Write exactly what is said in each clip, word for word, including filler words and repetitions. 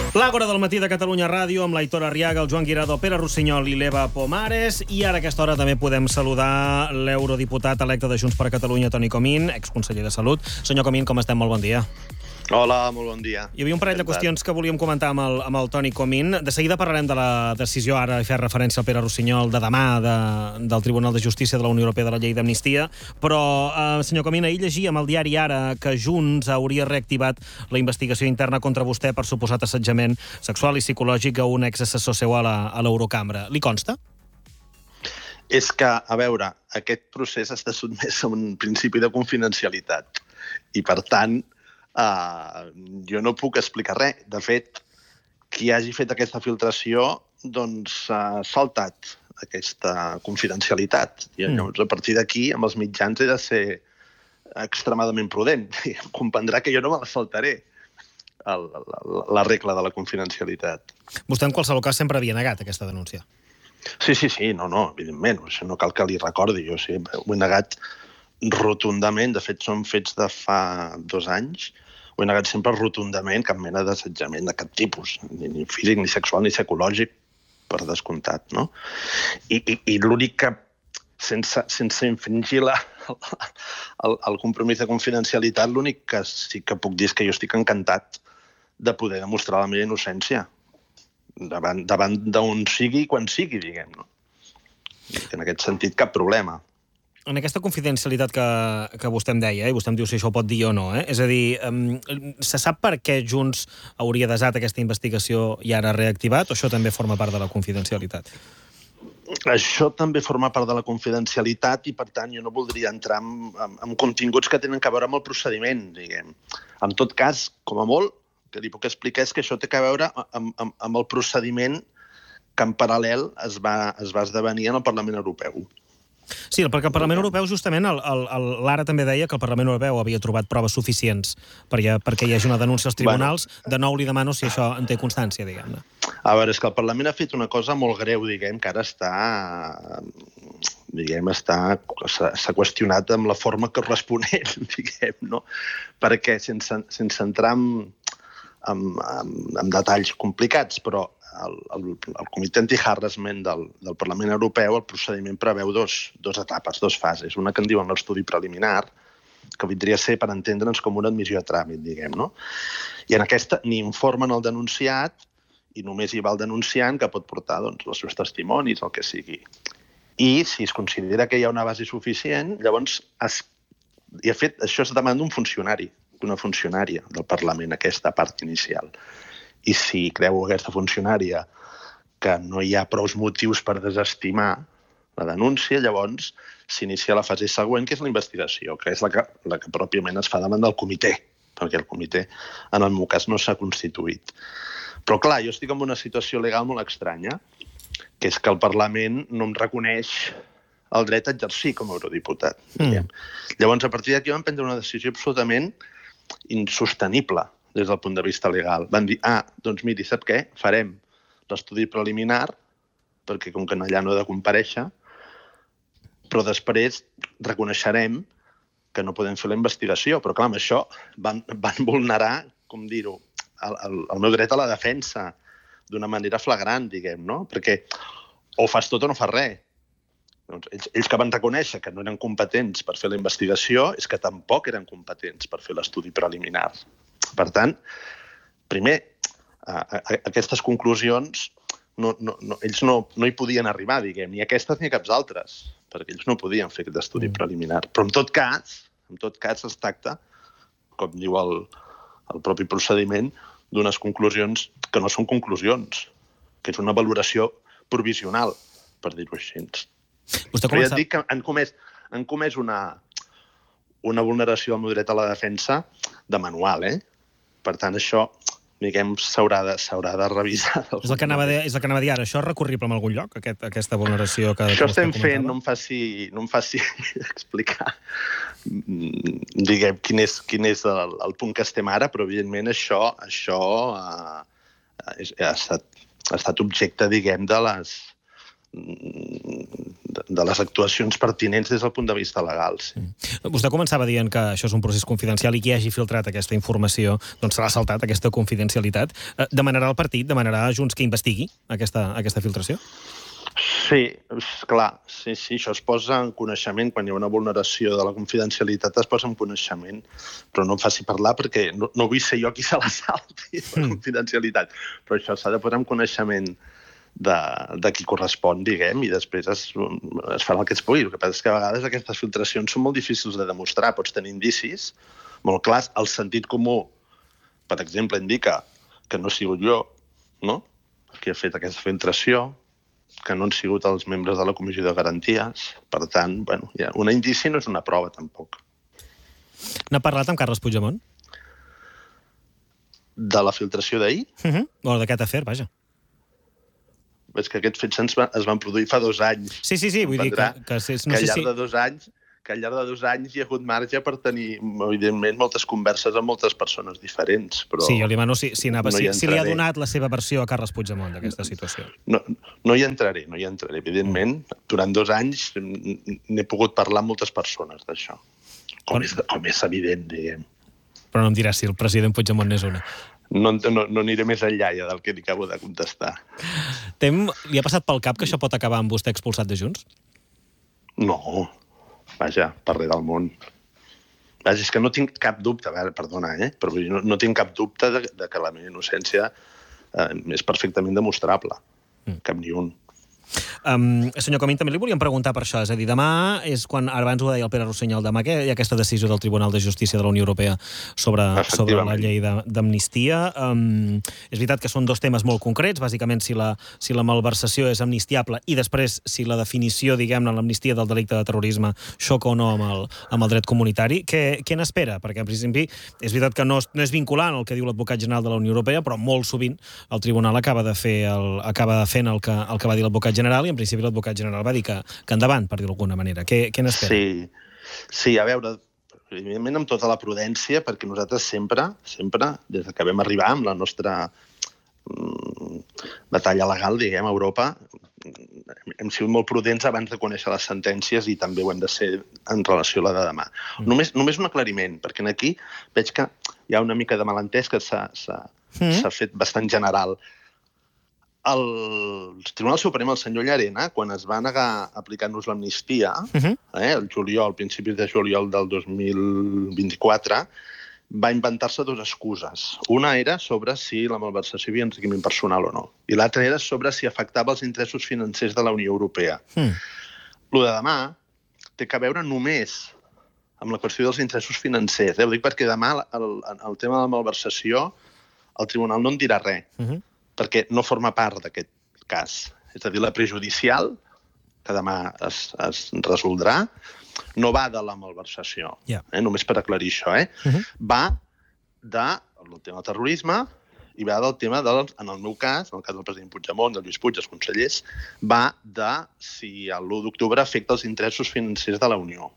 L'Àgora del matí de Catalunya Ràdio amb l'Aitor Arriaga, el Joan Guirado, el Pere Rossinyol i l'Eva Pomares. I ara a aquesta hora també podem saludar l'eurodiputat electe de Junts per Catalunya, Toni Comín, exconseller de Salut. Senyor Comín, com estem? Molt bon dia. Hola, molt bon dia. Hi havia un parell de qüestions que volíem comentar amb el, amb el Toni Comín. De seguida parlarem de la decisió, ara fer referència al Pere Rossinyol, de demà de, del Tribunal de Justícia de la Unió Europea de la llei d'amnistia. Però, eh, senyor Comín, ahir llegíem al diari Ara que Junts hauria reactivat la investigació interna contra vostè per suposat assetjament sexual i psicològic a un exassessor seu a la- a l'Eurocambra. Li consta? És que, a veure, aquest procés està sotmès a un principi de confidencialitat i, per tant, Uh, jo no puc explicar res. De fet, qui hagi fet aquesta filtració doncs ha saltat aquesta confidencialitat. I llavors, a partir d'aquí, amb els mitjans he de ser extremadament prudent. Comprendrà que jo no me la saltaré, el, la, la regla de la confidencialitat. Vostè, en qualsevol cas, sempre havia negat aquesta denúncia. Sí, sí, sí, no, no, evidentment. Això no cal que li recordi. Jo sí, ho he negat rotundament. De fet, són fets de fa dos anys. Ho he negat sempre rotundament, cap mena d'assetjament de cap tipus, ni, ni físic, ni sexual, ni psicològic, per descomptat, no? I, i, i l'únic que, sense, sense infringir la, el, el compromís de confidencialitat, l'únic que sí que puc dir és que jo estic encantat de poder demostrar la meva innocència davant, davant d'on sigui i quan sigui, diguem, no? En aquest sentit, cap problema. En aquesta confidencialitat que, que vostè em deia, eh, i vostè em diu si això ho pot dir o no, eh? És a dir, um, se sap per què Junts hauria desat aquesta investigació i ara reactivat, o això també forma part de la confidencialitat? Això també forma part de la confidencialitat i, per tant, jo no voldria entrar en, en, en continguts que tenen a veure amb el procediment, diguem. En tot cas, com a molt, que li puc explicar és que això té a veure amb, amb, amb el procediment que en paral·lel es va, es va esdevenir en el Parlament Europeu. Sí, perquè el Parlament Europeu, justament, l'Ara també deia que el Parlament Europeu havia trobat proves suficients perquè, perquè hi hagi una denúncia als tribunals. Bueno, de nou li demano si això en té constància, diguem-ne. A veure, és que el Parlament ha fet una cosa molt greu, diguem, que ara està, diguem, està, s'ha qüestionat amb la forma corresponent, diguem, no? Perquè, sense, sense entrar en, en, en, en detalls complicats, però el, el, el Comitè Anti-Harassment del, del Parlament Europeu, el procediment preveu dos, dos etapes, dos fases. Una que en diuen l'estudi preliminar, que vindria a ser, per entendre'ns, com una admissió a tràmit, diguem, no? I en aquesta ni informen el denunciat i només hi va el denunciant, que pot portar doncs, els seus testimonis, el que sigui. I si es considera que hi ha una base suficient, llavors, es, i de fet, això es demanda un funcionari, una funcionària del Parlament, aquesta part inicial. I si creu aquesta funcionària que no hi ha prou motius per desestimar la denúncia, llavors s'inicia la fase següent, que és la investigació, que és la que, la que pròpiament es fa davant del comitè, perquè el comitè, en el meu cas, no s'ha constituït. Però, clar, jo estic en una situació legal molt estranya, que és que el Parlament no em reconeix el dret a exercir com a eurodiputat. Mm. Llavors, a partir d'aquí vam prendre una decisió absolutament insostenible des del punt de vista legal. Van dir, ah, doncs miri, sap què? Farem l'estudi preliminar, perquè com que allà no he de comparèixer, però després reconeixerem que no podem fer la investigació. Però, clar, amb això van, van vulnerar, com dir-ho, el, el, el meu dret a la defensa d'una manera flagrant, diguem, no? Perquè o fas tot o no fas res. Doncs ells, ells que van reconèixer que no eren competents per fer la investigació és que tampoc eren competents per fer l'estudi preliminar. Per tant, primer, a, a, a aquestes conclusions no, no, no, ells no, no hi podien arribar, diguem, ni aquestes ni caps altres, perquè ells no podien fer aquest estudi preliminar. Però en tot cas, en tot cas es tracta, com diu el, el propi procediment, d'unes conclusions que no són conclusions, que és una valoració provisional, per dir-ho així. Vostè Però ja et dic que han comès, han comès una, una vulneració del meu dret a la defensa de manual, eh? Per tant, això, diguem, s'haurà de, s'haurà de revisar. És el que anava a dir, és el que anava a dir ara. Això és recurrible en algun lloc, aquest, aquesta vulneració que, Això que vostè estem comentava? fent, no em faci, no em faci explicar, diguem, quin és, quin és el, el punt que estem ara, però evidentment això, això ha, ha, estat, ha estat objecte, diguem, de les, de les actuacions pertinents des del punt de vista legal. Sí. Vostè començava dient que això és un procés confidencial i qui hagi filtrat aquesta informació doncs serà saltat, aquesta confidencialitat. Demanarà el partit, demanarà a Junts que investigui aquesta, aquesta filtració? Sí, clar, sí, sí, això es posa en coneixement, quan hi ha una vulneració de la confidencialitat es posa en coneixement, però no em faci parlar perquè no, no vull ser jo qui se la salti, la confidencialitat, però això s'ha de posar en coneixement de, de qui correspon, diguem, i després es, es farà el que es pugui. El que passa és que a vegades aquestes filtracions són molt difícils de demostrar, pots tenir indicis molt clars, el sentit comú, per exemple, indica que no he sigut jo, no?, qui ha fet aquesta filtració, que no han sigut els membres de la Comissió de Garanties. Per tant, bueno, ja, un indici no és una prova, tampoc. N'ha parlat amb Carles Puigdemont? De la filtració d'ahir? Uh -huh. O d'aquest afer, vaja. Veig que aquests fets es, va, es van produir fa dos anys. Sí, sí, sí, vull dir que... que, que, no que al sé llarg si... de dos anys que al llarg de dos anys hi ha hagut marge per tenir, evidentment, moltes converses amb moltes persones diferents, però... Sí, jo li demano si, si, anava, no si, si li ha donat la seva versió a Carles Puigdemont d'aquesta situació. No, no hi entraré, no hi entraré. Evidentment, durant dos anys n'he pogut parlar amb moltes persones d'això, com, és, com és evident, diguem. Però no em diràs si el president Puigdemont n'és una. No, no, no aniré més enllà ja del que li acabo de contestar. Tem, li ha passat pel cap que això pot acabar amb vostè expulsat de Junts? No, vaja, per res del món. Vaja, és que no tinc cap dubte, a veure, perdona, eh? però no, no tinc cap dubte de, de que la meva innocència eh, és perfectament demostrable. Mm. Cap ni un. Um, senyor Comín, també li volíem preguntar per això, és a dir, demà és quan, abans ho deia el Pere Rossinyol, demà que hi ha aquesta decisió del Tribunal de Justícia de la Unió Europea sobre, sobre la llei d'amnistia. Um, és veritat que són dos temes molt concrets, bàsicament si la, si la malversació és amnistiable i després si la definició, diguem-ne, l'amnistia del delicte de terrorisme xoca o no amb el, amb el dret comunitari. Què, què n'espera? Perquè, en principi, és veritat que no, no és vinculant el que diu l'advocat general de la Unió Europea, però molt sovint el Tribunal acaba, de fer el, acaba fent el que, el que va dir l'advocat general i en principi l'advocat general va dir que, que endavant, per dir-ho d'alguna manera. Què, què n'espera? Sí, sí, a veure, evidentment amb tota la prudència, perquè nosaltres sempre, sempre, des que vam arribar amb la nostra mm, batalla legal, diguem, a Europa, hem sigut molt prudents abans de conèixer les sentències i també ho hem de ser en relació a la de demà. Mm. Només, només un aclariment, perquè aquí veig que hi ha una mica de malentès que s'ha mm. fet bastant general. El Tribunal Suprem, el senyor Llarena, quan es va negar a aplicar-nos l'amnistia, uh-huh. eh, el juliol, principis de juliol del dos mil vint-i-quatre, va inventar-se dues excuses. Una era sobre si la malversació havia enriquiment personal o no, i l'altra era sobre si afectava els interessos financers de la Unió Europea. Mm. Lo de demà té a veure només amb la qüestió dels interessos financers. Eh? Ho dic perquè demà el, el tema de la malversació el Tribunal no en dirà res. Uh-huh. perquè no forma part d'aquest cas. És a dir, la prejudicial, que demà es, es resoldrà, no va de la malversació. Yeah. Eh? Només per aclarir això. Eh? Uh-huh. Va del tema del terrorisme i va del tema, del, en el meu cas, en el cas del president Puigdemont, del Lluís Puig, dels consellers, va de si l'u d'octubre afecta els interessos financers de la Unió.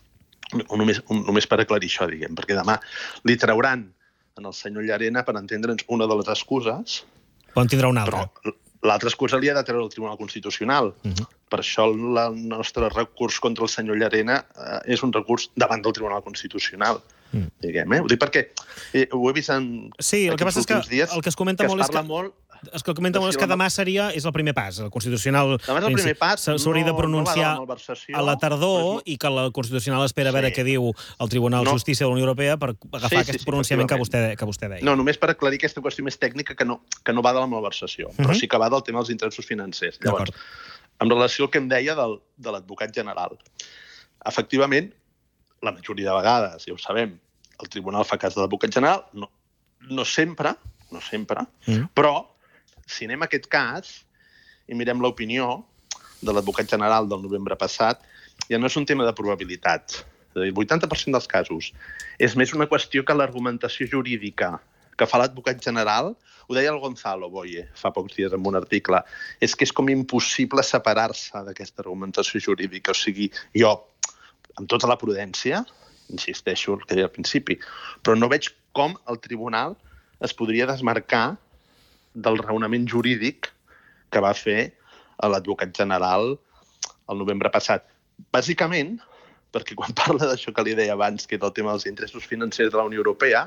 Només, només per aclarir això, diguem, perquè demà li trauran en el senyor Llarena, per entendre'ns, una de les excuses. Poden tindre una altra. Però l'altra excusa li ha de treure el Tribunal Constitucional. Uh-huh. Per això el nostre recurs contra el senyor Llarena eh, és un recurs davant del Tribunal Constitucional. Mm. Diguem, eh? Ho dic perquè eh, ho he vist en sí, el que passa és que dies, el que es comenta que molt es és que... molt El que comenta molt és que demà seria, és el primer pas. El Constitucional s'hauria de pronunciar no, no a la tardor i que el Constitucional espera a veure sí. què diu el Tribunal de no. Justícia de la Unió Europea per agafar sí, aquest sí, sí, pronunciament que vostè, que vostè deia. No, només per aclarir aquesta qüestió més tècnica que no, que no va de la malversació, uh-huh. però sí que va del tema dels interessos financers. Llavors, en relació al que em deia del, de l'advocat general, efectivament, la majoria de vegades, ja ho sabem, el Tribunal fa cas de l'advocat general, no, no sempre, no sempre, mm. però si anem a aquest cas i mirem l'opinió de l'advocat general del novembre passat, ja no és un tema de probabilitat. És a dir, el vuitanta per cent dels casos és més una qüestió que l'argumentació jurídica que fa l'advocat general, ho deia el Gonzalo Boye fa pocs dies en un article, és que és com impossible separar-se d'aquesta argumentació jurídica. O sigui, jo, amb tota la prudència, insisteixo el que deia al principi, però no veig com el tribunal es podria desmarcar del raonament jurídic que va fer a l'advocat general el novembre passat. Bàsicament, perquè quan parla d'això que li deia abans, que és el tema dels interessos financers de la Unió Europea,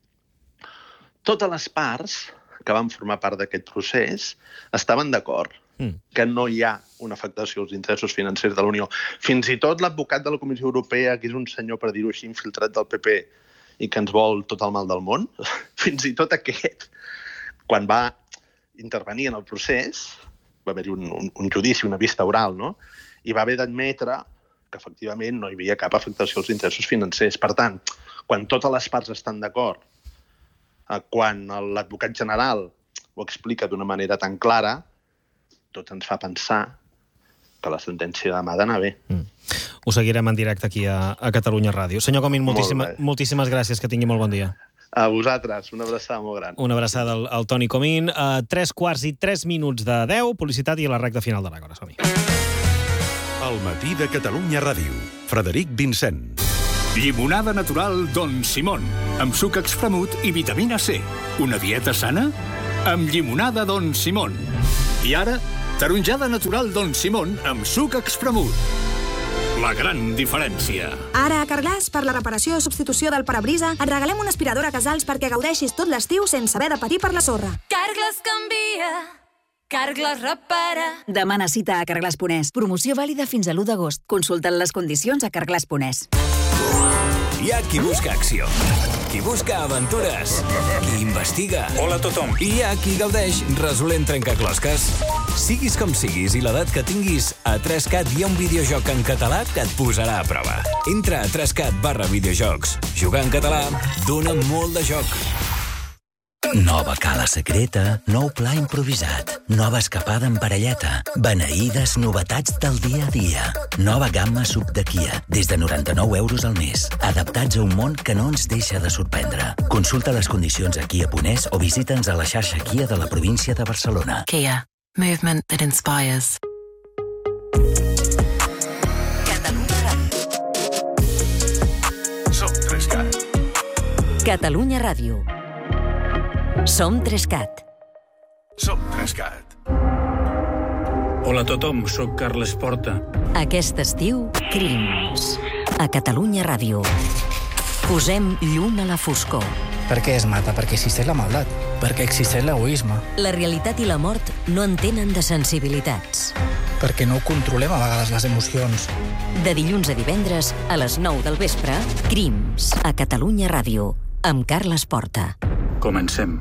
totes les parts que van formar part d'aquest procés estaven d'acord mm. que no hi ha una afectació als interessos financers de la Unió. Fins i tot l'advocat de la Comissió Europea, que és un senyor, per dir-ho així, infiltrat del P P i que ens vol tot el mal del món, fins i tot aquest, quan va intervenir en el procés, va haver-hi un, un, un judici, una vista oral, no? I va haver d'admetre que efectivament no hi havia cap afectació als interessos financers. Per tant, quan totes les parts estan d'acord, quan l'advocat general ho explica d'una manera tan clara, tot ens fa pensar que la sentència de demà ha d'anar bé. Mm. Ho seguirem en directe aquí a, a Catalunya Ràdio. Senyor Comín, moltíssima, moltíssimes gràcies, que tingui molt bon dia. A vosaltres, una abraçada molt gran. Una abraçada al, al Toni Comín. A tres quarts i tres minuts de deu, publicitat i la recta final de l'Àgora. Som-hi. El matí de Catalunya Ràdio. Frederic Vincent. Llimonada natural Don Simón, amb suc expremut i vitamina C. Una dieta sana? Amb llimonada Don Simón. I ara, taronjada natural Don Simón amb suc expremut. La gran diferència. Ara a Carglass, per la reparació o substitució del parabrisa, et regalem una aspiradora Casals perquè gaudeixis tot l'estiu sense haver de patir per la sorra. Carglass canvia, Carglass repara. Demana cita a Carglass punt es. Promoció vàlida fins a l'u d'agost. Consulta't les condicions a Carglass punt es. Hi ha qui busca acció, qui busca aventures, qui investiga. Hola a tothom. I hi ha qui gaudeix resolent trencaclosques. Siguis com siguis i l'edat que tinguis, a tres cat hi ha un videojoc en català que et posarà a prova. Entra a tres cat barra videojocs. Jugar en català dona molt de joc. Nova cala secreta, nou pla improvisat, nova escapada en parelleta, beneïdes novetats del dia a dia. Nova gamma sub de Kia, des de noranta-nou euros al mes, adaptats a un món que no ens deixa de sorprendre. Consulta les condicions a Kia punt es o visita'ns a la xarxa Kia de la província de Barcelona. Kia. Movement that inspires. Som tres cat. Catalunya Ràdio. Som tres cat. Som tres cat. Hola a tothom, soc Carles Porta. Aquest estiu, Crims. A Catalunya Ràdio. Posem llum a la foscor. Per què es mata? Perquè existeix la maldat. Perquè existeix l'egoisme. La realitat i la mort no entenen de sensibilitats. Perquè no controlem a vegades les emocions. De dilluns a divendres, a les nou del vespre, Crims. A Catalunya Ràdio. Amb Carles Porta. Comencem.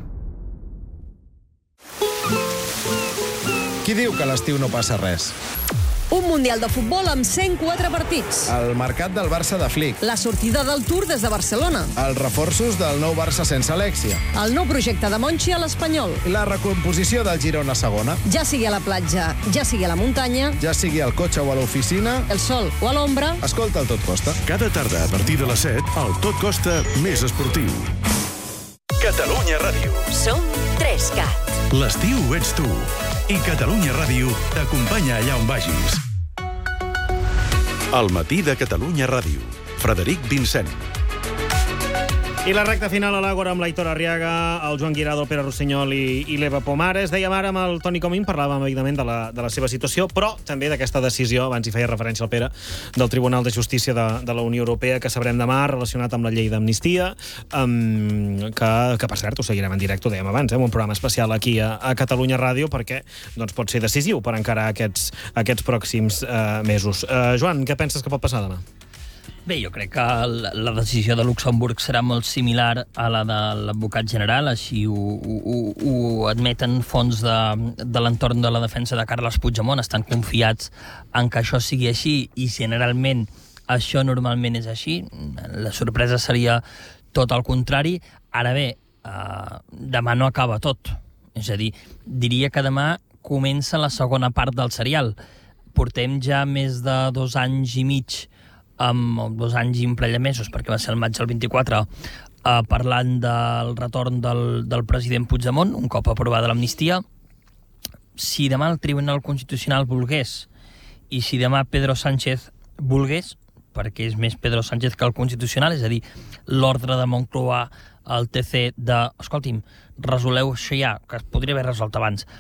Qui diu que a l'estiu no passa res? Un Mundial de futbol amb cent quatre partits. El mercat del Barça de Flick. La sortida del Tour des de Barcelona. Els reforços del nou Barça sense Alexia. El nou projecte de Monchi a l'Espanyol. La recomposició del Girona segona. Ja sigui a la platja, ja sigui a la muntanya. Ja sigui al cotxe o a l'oficina. El sol o a l'ombra. Escolta el Tot Costa. Cada tarda a partir de les set, el Tot Costa més esportiu. Catalunya Ràdio. Som tres cat. L'estiu ets tu. I Catalunya Ràdio t'acompanya allà on vagis. El matí de Catalunya Ràdio. Frederic Vincent. I la recta final a l'Àgora amb l'Aitor Arriaga, el Joan Guirado, el Pere Rossinyol i, i l'Eva Pomares. Dèiem ara amb el Toni Comín, parlàvem evidentment de la, de la seva situació, però també d'aquesta decisió, abans hi feia referència al Pere, del Tribunal de Justícia de, de la Unió Europea, que sabrem demà, relacionat amb la llei d'amnistia, um, que, que per cert ho seguirem en directe, ho dèiem abans, eh, un programa especial aquí a, a Catalunya Ràdio, perquè doncs, pot ser decisiu per encarar aquests, aquests pròxims uh, mesos. Uh, Joan, què penses que pot passar demà? Bé, jo crec que la decisió de Luxemburg serà molt similar a la de l'advocat general, així ho, ho, ho admeten fons de, de l'entorn de la defensa de Carles Puigdemont, estan confiats en que això sigui així i generalment això normalment és així. La sorpresa seria tot el contrari. Ara bé, eh, demà no acaba tot. És a dir, diria que demà comença la segona part del serial. Portem ja més de dos anys i mig amb dos anys i un parell de mesos, perquè va ser el maig del vint-i-quatre, eh, parlant del retorn del, del president Puigdemont, un cop aprovada l'amnistia. Si demà el Tribunal Constitucional volgués, i si demà Pedro Sánchez volgués, perquè és més Pedro Sánchez que el Constitucional, és a dir, l'ordre de Moncloa al T C de, escolti'm, resoleu això ja, que es podria haver resolt abans,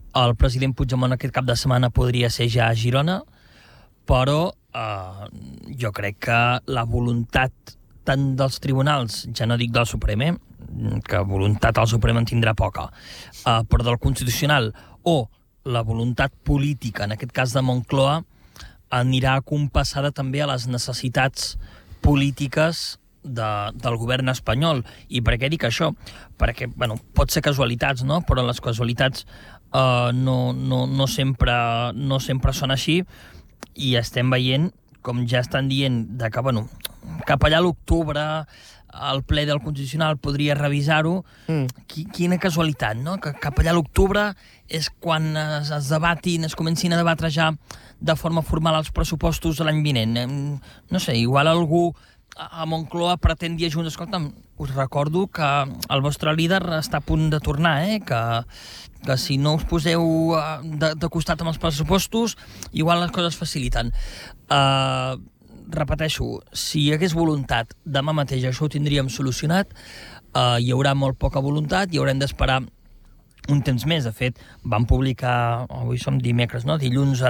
el president Puigdemont aquest cap de setmana podria ser ja a Girona, però eh, jo crec que la voluntat tant dels tribunals, ja no dic del Suprem, eh, que voluntat al Suprem en tindrà poca, eh, però del Constitucional, o la voluntat política, en aquest cas de Moncloa, anirà compassada també a les necessitats polítiques de, del govern espanyol. I per què dic això? Perquè, bueno, pot ser casualitats, no? Però les casualitats uh, no, no, no, sempre, no sempre són així, i estem veient, com ja estan dient, de que, bueno, cap allà a l'octubre el ple del Constitucional podria revisar-ho. Mm. Quina casualitat, no? Que cap allà a l'octubre és quan es, es debatin, es comencin a debatre ja de forma formal els pressupostos de l'any vinent. No sé, igual algú a Moncloa pretén dir a Junts, escolta'm, us recordo que el vostre líder està a punt de tornar, eh? que, que si no us poseu de, de costat amb els pressupostos, igual les coses faciliten. Uh, repeteixo, si hi hagués voluntat, demà mateix això ho tindríem solucionat. Uh, hi haurà molt poca voluntat i haurem d'esperar un temps més. De fet, van publicar, avui som dimecres, no? Dilluns